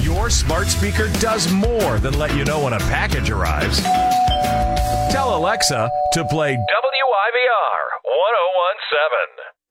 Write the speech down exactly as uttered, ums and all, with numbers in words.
Your smart speaker does more than let you know when a package arrives. Tell Alexa to play W I V R one oh one seven.